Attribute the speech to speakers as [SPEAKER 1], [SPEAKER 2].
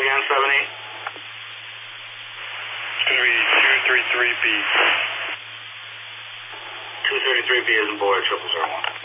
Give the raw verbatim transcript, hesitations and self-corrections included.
[SPEAKER 1] again, seven eight?
[SPEAKER 2] It's going to be two three three B.
[SPEAKER 1] two thirty-three B is in boy, triple zero one.